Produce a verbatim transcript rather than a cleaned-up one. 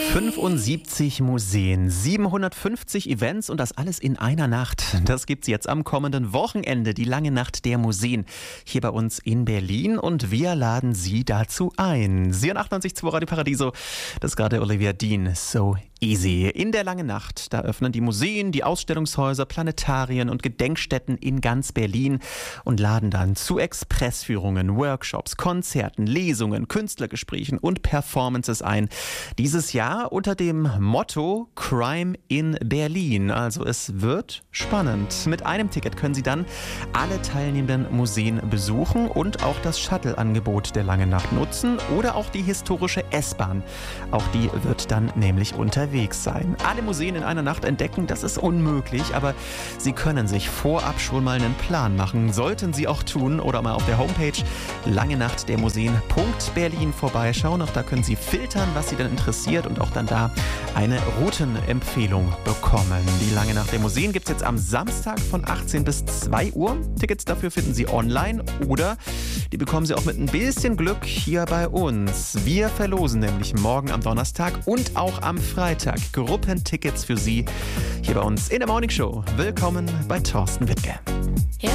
fünfundsiebzig Museen, siebenhundertfünfzig Events und das alles in einer Nacht. Das gibt's jetzt am kommenden Wochenende, die lange Nacht der Museen, hier bei uns in Berlin. Und wir laden Sie dazu ein. Sie hören achtundneunzig Komma zwei Radio Paradiso, das ist gerade Olivia Dean, So Easy. In der langen Nacht, da öffnen die Museen, die Ausstellungshäuser, Planetarien und Gedenkstätten in ganz Berlin und laden dann zu Expressführungen, Workshops, Konzerten, Lesungen, Künstlergesprächen und Performances ein. Dieses Jahr unter dem Motto Crime in Berlin. Also es wird spannend. Mit einem Ticket können Sie dann alle teilnehmenden Museen besuchen und auch das Shuttle-Angebot der langen Nacht nutzen oder auch die historische S-Bahn. Auch die wird dann nämlich unterwegs sein. Alle Museen in einer Nacht entdecken, das ist unmöglich, aber Sie können sich vorab schon mal einen Plan machen. Sollten Sie auch tun oder mal auf der Homepage lange nacht der museen punkt berlin vorbeischauen. Auch da können Sie filtern, was Sie denn interessiert und auch dann da eine Routenempfehlung bekommen. Die lange Nacht der Museen gibt es jetzt am Samstag von achtzehn bis zwei Uhr. Tickets dafür finden Sie online oder die bekommen Sie auch mit ein bisschen Glück hier bei uns. Wir verlosen nämlich morgen am Donnerstag und auch am Freitag Gruppentickets für Sie hier bei uns in der Morning Show. Willkommen bei Thorsten Wittke.